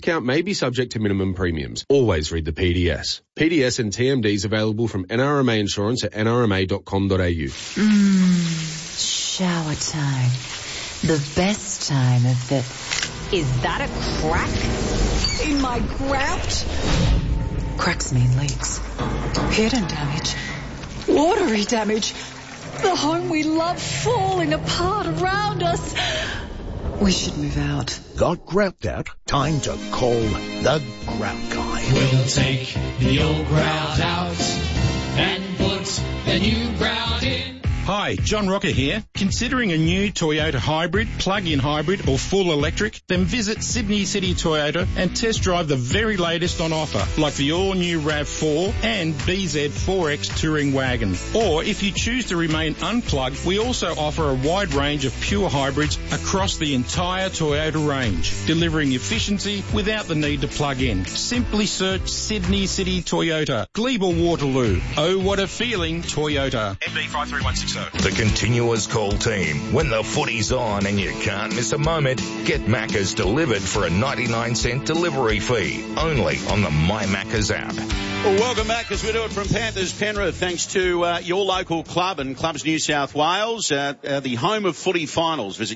Discount may be subject to minimum premiums. Always read the PDS. PDS and TMDs available from NRMA Insurance at nrma.com.au. Shower time. The best time of the... Is that a crack in my grout? Cracks mean leaks. Hidden damage. Watery damage. The home we love falling apart around us. We should move out. Got grout out? Time to call the Grout Guy. We'll take the old grout out and put the new grout in. Hi, John Rocker here. Considering a new Toyota hybrid, plug-in hybrid or full electric? Then visit Sydney City Toyota and test drive the very latest on offer, like the all-new RAV4 and BZ4X touring wagon. Or if you choose to remain unplugged, we also offer a wide range of pure hybrids across the entire Toyota range, delivering efficiency without the need to plug in. Simply search Sydney City Toyota, Glebe or Waterloo. Oh, what a feeling, Toyota. MD 53160. The continuous call team. When the footy's on and you can't miss a moment, get Macca's delivered for a 99-cent delivery fee. Only on the My Macca's app. Well, welcome back as we do it from Panthers Penrith, thanks to your local club and Clubs New South Wales, the home of footy finals. Visit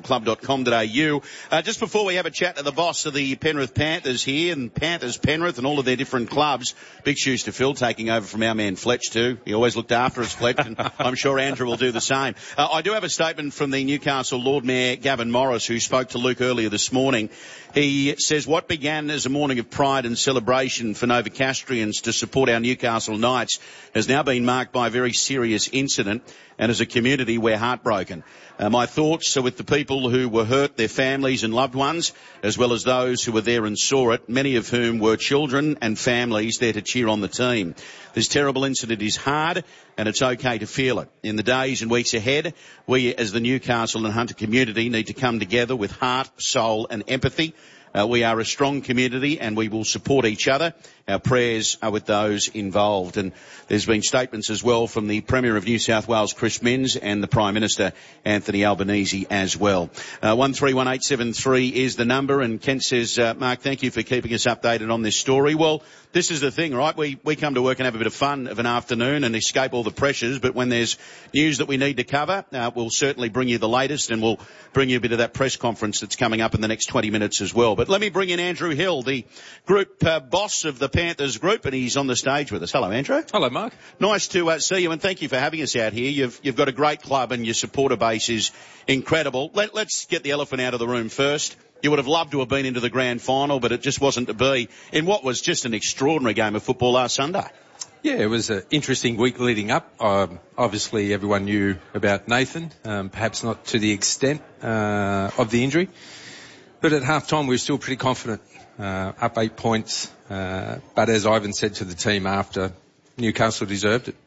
yourlocalclub.com.au. Just before we have a chat to the boss of the Penrith Panthers here, and Panthers Penrith and all of their different clubs, big shoes to fill, taking over from our man Fletch too. He always looked after us, Fletch, and I'm sure Andrew will do the same. I do have a statement from the Newcastle Lord Mayor Gavin Morris, who spoke to Luke earlier this morning. He says what began as a morning of pride and celebration for Novocastrians to support our Newcastle Knights has now been marked by a very serious incident, and as a community we're heartbroken. My thoughts are with the people who were hurt, their families and loved ones, as well as those who were there and saw it, many of whom were children and families there to cheer on the team. This terrible incident is hard, and it's okay to feel it. In the days and weeks ahead, we as the Newcastle and Hunter community need to come together with heart, soul and empathy. We are a strong community and we will support each other. Our prayers are with those involved. And there's been statements as well from the Premier of New South Wales, Chris Minns, and the Prime Minister, Anthony Albanese, as well. 131873 is the number, and Kent says, Mark, thank you for keeping us updated on this story. Well, this is the thing, right? We come to work and have a bit of fun of an afternoon and escape all the pressures, but when there's news that we need to cover, we'll certainly bring you the latest, and we'll bring you a bit of that press conference that's coming up in the next 20 minutes as well. But let me bring in Andrew Hill, the group boss of the Panthers group, and he's on the stage with us. Hello, Andrew. Hello, Mark. Nice to see you, and thank you for having us out here. You've got a great club, and your supporter base is incredible. Let's get the elephant out of the room first. You would have loved to have been into the grand final, but it just wasn't to be in what was just an extraordinary game of football last Sunday. Yeah, it was an interesting week leading up. Obviously, everyone knew about Nathan, perhaps not to the extent of the injury. But at half-time, we were still pretty confident, up 8 points. But as Ivan said to the team after, Newcastle deserved it.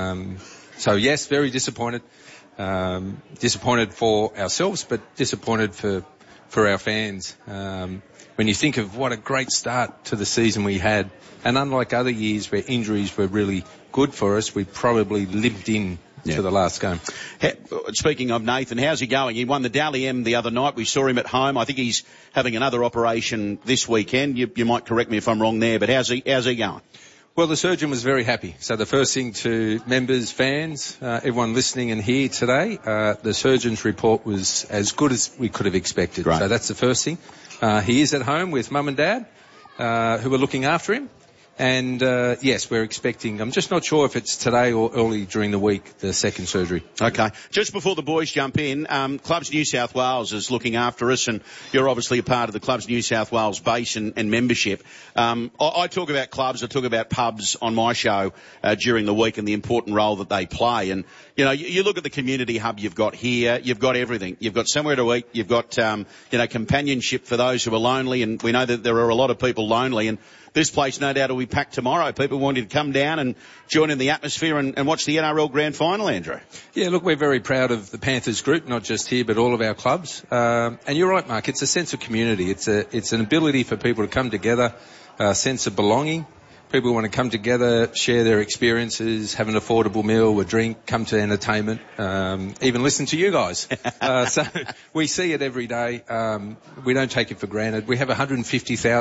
So, yes, very disappointed. Disappointed for ourselves, but disappointed for our fans. When you think of what a great start to the season we had, and unlike other years where injuries were really good for us, we probably limped in to the last game. Speaking of Nathan, how's he going? He won the Dally M the other night. We saw him at home. I think he's having another operation this weekend. You might correct me if I'm wrong there, but how's he going? Well, the surgeon was very happy. So the first thing to members, fans, everyone listening and here today, the surgeon's report was as good as we could have expected. Right. So that's the first thing. He is at home with mum and dad, who are looking after him. And, yes, we're expecting, I'm just not sure if it's today or early during the week, the second surgery. Okay. Just before the boys jump in, Clubs New South Wales is looking after us, and you're obviously a part of the Clubs New South Wales base and membership. I talk about clubs, I talk about pubs on my show during the week and the important role that they play. And, you know, you look at the community hub you've got here, you've got everything. You've got somewhere to eat, you've got, companionship for those who are lonely, and we know that there are a lot of people lonely, and this place, no doubt, will be packed tomorrow. People wanting to come down and join in the atmosphere and watch the NRL Grand Final, Andrew. Yeah, look, we're very proud of the Panthers group, not just here, but all of our clubs. And you're right, Mark, it's a sense of community. It's an ability for people to come together, a sense of belonging. People want to come together, share their experiences, have an affordable meal, a drink, come to entertainment, even listen to you guys. So we see it every day. We don't take it for granted. We have 150,000